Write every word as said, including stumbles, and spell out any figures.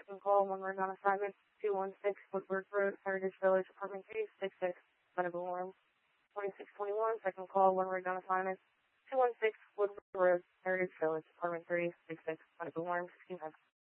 Second call, one rig on assignment, two one six Woodward Road, Heritage Village, apartment three six six, medical alarm. twenty-six twenty-one, second call, one rig on assignment, two one six Woodward Road, Heritage Village, apartment three six six, medical alarm, sixteen